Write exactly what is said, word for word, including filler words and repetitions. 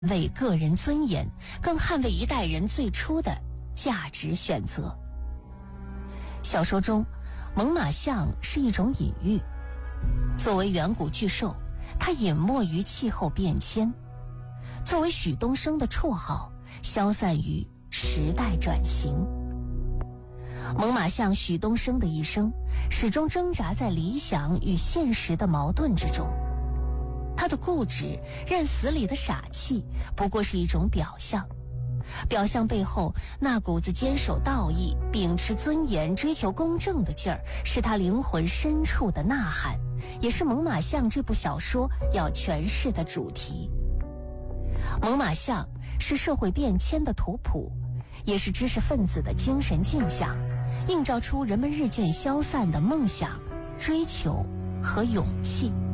为个人尊严，更捍卫一代人最初的价值选择。小说中，猛犸象是一种隐喻。作为远古巨兽，它隐没于气候变迁；作为许东升的绰号，消散于时代转型。猛犸象许东升的一生，始终挣扎在理想与现实的矛盾之中。他的固执、认死理的傻气，不过是一种表象。表象背后那股子坚守道义、秉持尊严、追求公正的劲儿，是他灵魂深处的呐喊，也是《猛犸象》这部小说要诠释的主题。猛犸象是社会变迁的图谱，也是知识分子的精神镜像，映照出人们日渐消散的梦想、追求和勇气。